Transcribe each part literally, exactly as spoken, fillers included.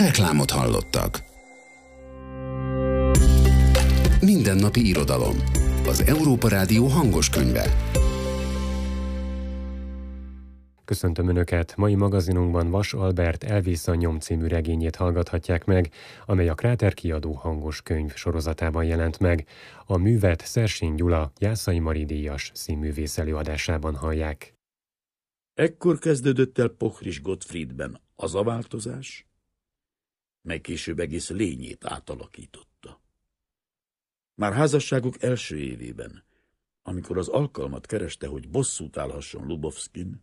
Reklámot hallottak. Mindennapi irodalom. Az Európa Rádió hangos könyve. Köszöntöm Önöket! Mai magazinunkban Vas Albert Elvész a nyom című regényét hallgathatják meg, amely a Kráter kiadó hangos könyv sorozatában jelent meg. A művet Szersény Gyula Jászai Mari díjas színművész előadásában hallják. Ekkor kezdődött el Pochris Gottfriedben az a változás, mely később egész lényét átalakította. Már házasságuk első évében, amikor az alkalmat kereste, hogy bosszút állhasson Lubovszkin,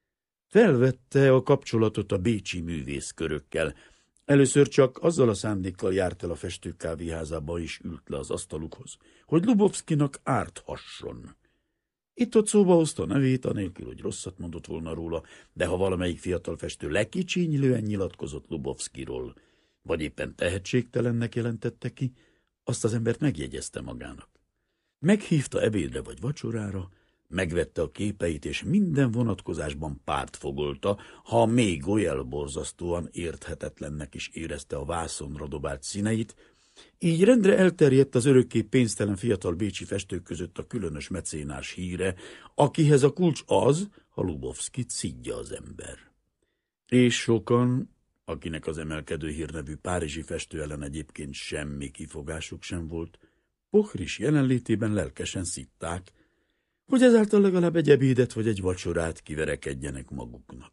felvette a kapcsolatot a bécsi művészkörökkel. Először csak azzal a szándékkal járt el a festők kávéházába és ült le az asztalukhoz, hogy Lubovszkinak árthasson. Itt-ott szóba hozta nevét, anélkül, hogy rosszat mondott volna róla, de ha valamelyik fiatal festő lekicsinylően nyilatkozott Lubovszkiról, vagy éppen tehetségtelennek jelentette ki, azt az embert megjegyezte magának. Meghívta ebédre vagy vacsorára, megvette a képeit, és minden vonatkozásban pártfogolta, ha még olyan borzasztóan érthetetlennek is érezte a vászonra dobált színeit, így rendre elterjedt az örökké pénztelen fiatal bécsi festők között a különös mecénás híre, akihez a kulcs az, ha Lubovszkit szidja az ember. És sokan, akinek az emelkedő hírnevű párizsi festő ellen egyébként semmi kifogásuk sem volt, Pochris jelenlétében lelkesen szidták, hogy ezáltal legalább egy ebédet vagy egy vacsorát kiverekedjenek maguknak.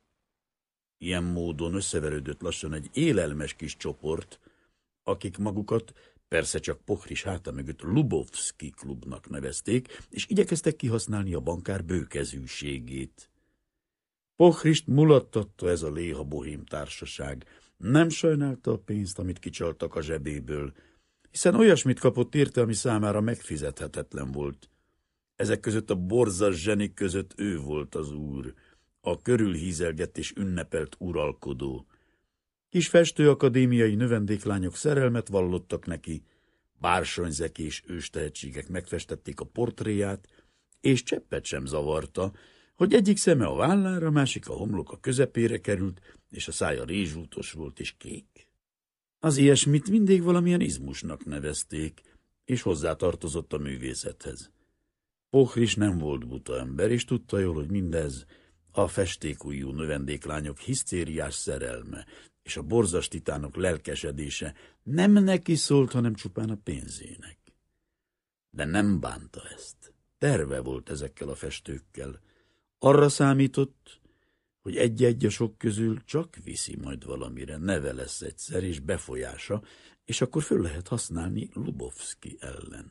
Ilyen módon összeverődött lassan egy élelmes kis csoport, akik magukat persze csak Pochris háta mögött Lubovszki klubnak nevezték, és igyekeztek kihasználni a bankár bőkezűségét. Pochrist mulattatta ez a léha bohém társaság. Nem sajnálta a pénzt, amit kicsaltak a zsebéből, hiszen olyasmit kapott érte, ami számára megfizethetetlen volt. Ezek között a borzas zsenik között ő volt az úr, a körülhízelgett és ünnepelt uralkodó. Kis festőakadémiai növendéklányok szerelmet vallottak neki, bársonyzek és őstehetségek megfestették a portréját, és cseppet sem zavarta, hogy egyik szeme a vállára, másik a homloka közepére került, és a szája rézsútos volt és kék. Az ilyesmit mindig valamilyen izmusnak nevezték, és hozzátartozott a művészethez. Pochris nem volt buta ember, és tudta jól, hogy mindez a festékujjú növendéklányok hisztériás szerelme, és a borzas titánok lelkesedése nem neki szólt, hanem csupán a pénzének. De nem bánta ezt. Terve volt ezekkel a festőkkel. Arra számított, hogy egy-egy a sok közül csak viszi majd valamire, neve lesz egyszer, és befolyása, és akkor föl lehet használni Lubovszki ellen.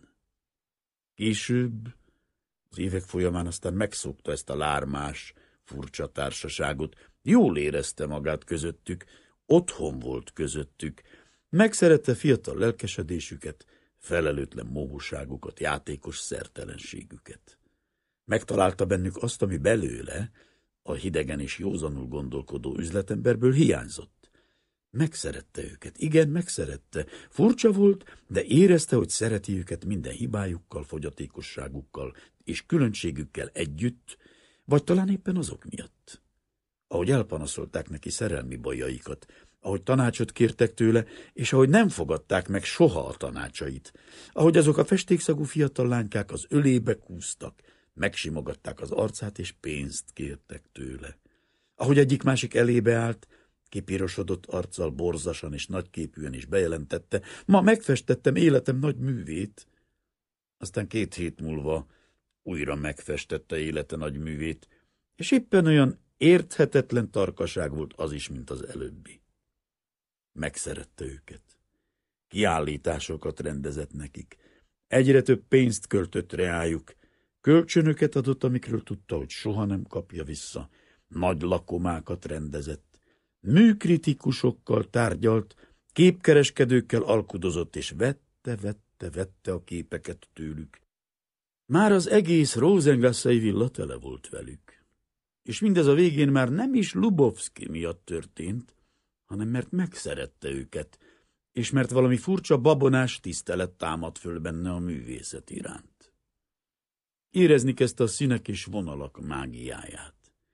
Később, az évek folyamán aztán megszokta ezt a lármás, furcsa társaságot, jól érezte magát közöttük, otthon volt közöttük, megszerette fiatal lelkesedésüket, felelőtlen mohóságukat, játékos szertelenségüket. Megtalálta bennük azt, ami belőle, a hidegen és józanul gondolkodó üzletemberből hiányzott. Megszerette őket, igen, megszerette. Furcsa volt, de érezte, hogy szereti őket minden hibájukkal, fogyatékosságukkal és különbségükkel együtt, vagy talán éppen azok miatt. Ahogy elpanaszolták neki szerelmi bajaikat, ahogy tanácsot kértek tőle, és ahogy nem fogadták meg soha a tanácsait, ahogy azok a festékszagú fiatal lánykák az ölébe kúztak, megsimogatták az arcát, és pénzt kértek tőle. Ahogy egyik-másik elébe állt, kipirosodott arccal borzasan és nagyképűen is bejelentette, ma megfestettem életem nagy művét. Aztán két hét múlva újra megfestette élete nagy művét, és éppen olyan érthetetlen tarkaság volt az is, mint az előbbi. Megszerette őket. Kiállításokat rendezett nekik. Egyre több pénzt költött reájuk. Kölcsönöket adott, amikről tudta, hogy soha nem kapja vissza. Nagy lakomákat rendezett. Műkritikusokkal tárgyalt, képkereskedőkkel alkudozott, és vette, vette, vette a képeket tőlük. Már az egész Rosengassai villa tele volt velük. És mindez a végén már nem is Lubovszki miatt történt, hanem mert megszerette őket, és mert valami furcsa babonás tisztelet támad föl benne a művészet iránt. Érezni kezdte a színek és vonalak mágiáját.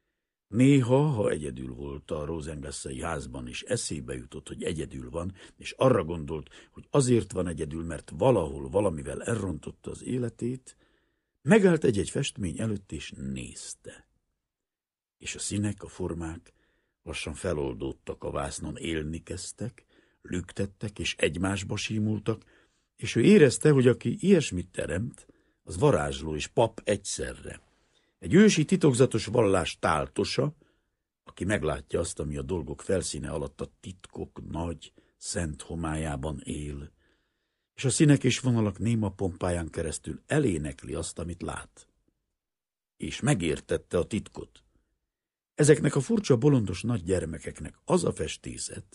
Néha, ha egyedül volt a Rosengassei házban, és eszébe jutott, hogy egyedül van, és arra gondolt, hogy azért van egyedül, mert valahol valamivel elrontotta az életét, megállt egy-egy festmény előtt, és nézte. És a színek, a formák lassan feloldódtak a vásznon, élni kezdtek, lüktettek, és egymásba símultak, és ő érezte, hogy aki ilyesmit teremt, az varázsló és pap egyszerre. Egy ősi titokzatos vallás táltosa, aki meglátja azt, ami a dolgok felszíne alatt a titkok nagy, szent homályában él, és a színek és vonalak néma pompáján keresztül elénekli azt, amit lát. És megértette a titkot. Ezeknek a furcsa bolondos nagy gyermekeknek az a festészet,